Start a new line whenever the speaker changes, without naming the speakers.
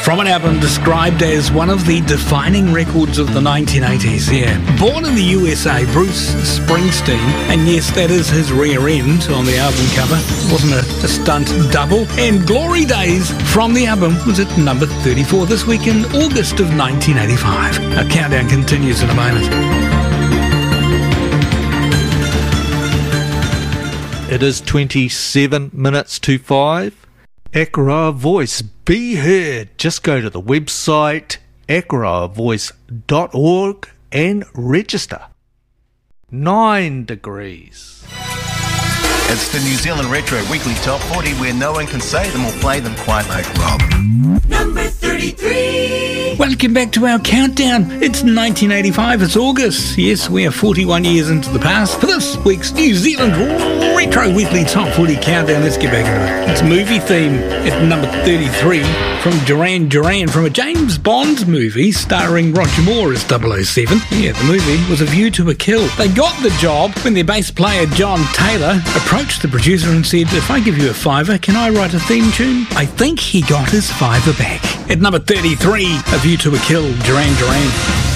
from an album described as one of the defining records of the 1980s, yeah. Born in the USA, Bruce Springsteen, and yes, that is his rear end on the album cover. It wasn't a stunt double. And Glory Days from the album was at number 34 this week in August of 1985. Our countdown continues in a moment.
It is 27 minutes to 5. Akara Voice, be heard. Just go to the website akaravoice.org and register. 9 degrees.
It's the New Zealand Retro Weekly Top 40 where no one can say them or play them quite like Rob.
Number 33.
Welcome back to our countdown. It's 1985, it's August. Yes, we are 41 years into the past. For this week's New Zealand Retro Weekly Top 40 Countdown, let's get back into it. It's movie theme at number 33 from Duran Duran, from a James Bond movie starring Roger Moore as 007. Yeah, the movie was A View to a Kill. They got the job when their bass player John Taylor approached the producer and said, if I give you a $5, can I write a theme tune? I think he got his $5 back. At number 33, A View to a Kill, Duran Duran.